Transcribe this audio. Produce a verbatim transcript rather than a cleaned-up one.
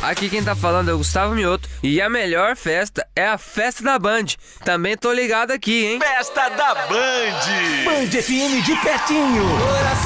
Aqui quem tá falando é o Gustavo Mioto. E a melhor festa é a festa da Band. Também tô ligado aqui, hein? Festa da Band. Band F M de pertinho.